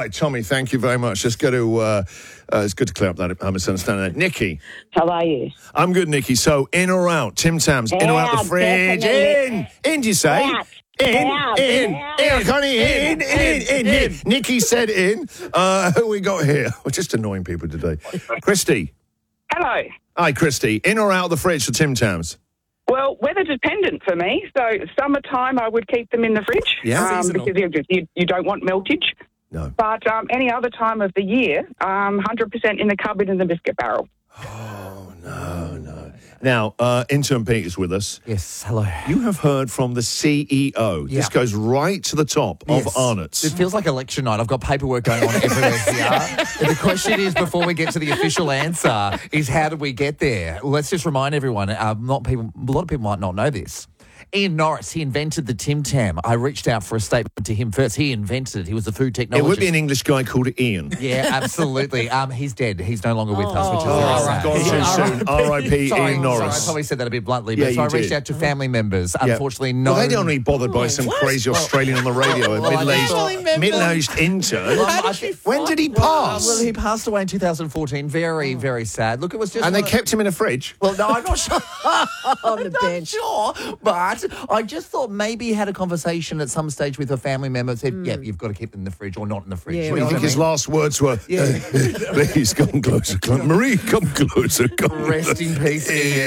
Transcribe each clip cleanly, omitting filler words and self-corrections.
right, Tommy, thank you very much. Let's go to, it's good to clear up that misunderstanding there. Nikki. How are you? I'm good, Nikki. So, in or out? Tim Tams, in or out the fridge? Definitely. In, do you say? Out. In. Out. Connie, in. Nikki said in. Who we got here? We're just annoying people today. Christy. Hello. Hi, Christy. In or out of the fridge for Tim Tams? Well, weather dependent for me. So summertime, I would keep them in the fridge. Yeah. Because you don't want meltage. No. But any other time of the year, 100% in the cupboard in the biscuit barrel. Oh, no. Now, Intern Pete is with us. Yes, hello. You have heard from the CEO. Yeah. This goes right to the top of Arnott's. It feels like election night. I've got paperwork going on everywhere here. And the question is, before we get to the official answer, is how did we get there? Let's just remind everyone, a lot of people might not know this. Ian Norris, he invented the Tim Tam. I reached out for a statement to him first. He invented it. He was a food technologist. It would be an English guy called Ian. Yeah, absolutely. He's dead. He's no longer with us, which is very sad. Gone too soon. R.I.P. Ian Norris. Sorry, I probably said that a bit bluntly, Yeah, but so I you reached did. out to family members. Yeah. Unfortunately, no. Well, they don't really bothered by some crazy Australian on the radio, a middle-aged intern. When did he pass? Well, he passed away in 2014. Very, very sad. Look, it was just... And they kept him in a fridge? Well, no, I'm not sure. On the bench. Sure, but I just thought maybe he had a conversation at some stage with a family member and said, yeah, you've got to keep them in the fridge or not in the fridge. Yeah, What do you think his last words were? Yeah. Please come closer. Marie, come closer. Rest in peace,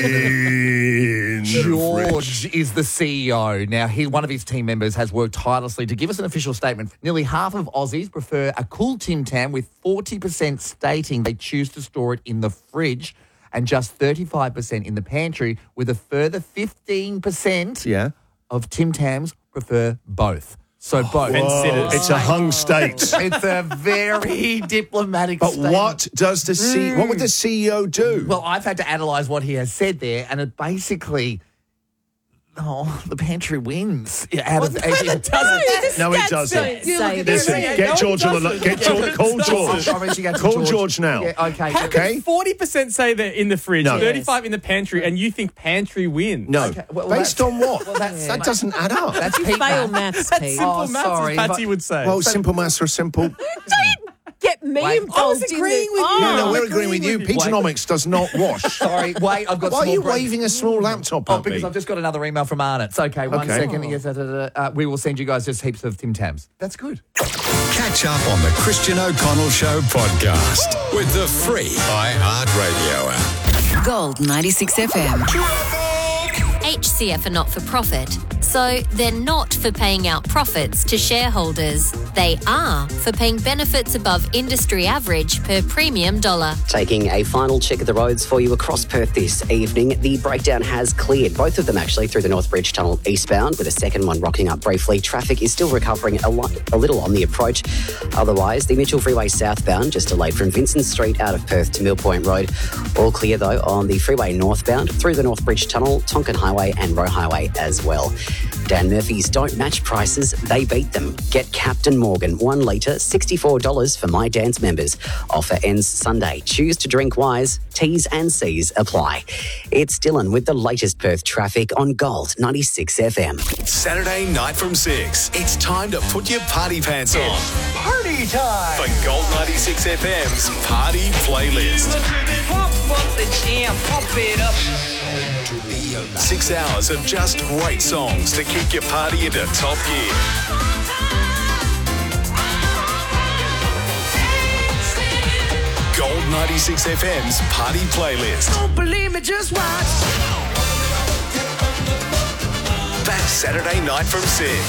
Ian. George is the CEO. Now, one of his team members has worked tirelessly to give us an official statement. Nearly half of Aussies prefer a cool Tim Tam, with 40% stating they choose to store it in the fridge and just 35% in the pantry, with a further 15% of Tim Tams prefer both. So both. It's a hung state. It's a very diplomatic But statement. what does the what would the CEO do? Well, I've had to analyse what he has said there, and it basically... Oh, the pantry wins. Out of it doesn't. No, it doesn't. Listen, get George on the line. Call George. Call George now. Yeah, okay. How can 40% say they're in the fridge, No. 35 in the pantry, and you think pantry wins? No. Okay, well, Based on what? Well, that doesn't add up. That's Pete Fail maths. maths, Pete. Simple maths, sorry, as Patsy would say. Well, simple maths are simple. Get me Wait, involved. I was agreeing with you. No, we're I'm agreeing with you. with you. Peteonomics does not wash. Sorry, wait, I've got Why are some you more waving a small laptop Oh, at me? because I've just got another email from Arnott's. Okay, one second. Yes, we will send you guys just heaps of Tim Tams. That's good. Catch up on the Christian O'Connell Show podcast with the free iHeartRadio app. Gold 96 FM. HCF are not for profit, so they're not for paying out profits to shareholders. They are for paying benefits above industry average per premium dollar. Taking a final check of the roads for you across Perth this evening. The breakdown has cleared, both of them actually, through the Northbridge Tunnel eastbound, with a second one rocking up briefly. Traffic is still recovering a little on the approach. Otherwise, the Mitchell Freeway southbound, just delayed from Vincent Street out of Perth to Mill Point Road. All clear, though, on the freeway northbound, through the Northbridge Tunnel, Tonkin Highway and Roe Highway as well. Dan Murphy's don't match prices, they beat them. Get Captain Morgan, 1 litre, $64 for My Dan's members. Offer ends Sunday. Choose to drink wise. T's and C's apply. It's Dylan with the latest Perth traffic on Gold 96 FM. Saturday night from 6. It's time to put your party pants on. Party time! For Gold 96 FM's Party Playlist. Pump up the jam, pump it up. 6 hours of just great songs to kick your party into top gear. Gold 96 FM's Party Playlist. Don't believe me, just watch. Back Saturday night from 6.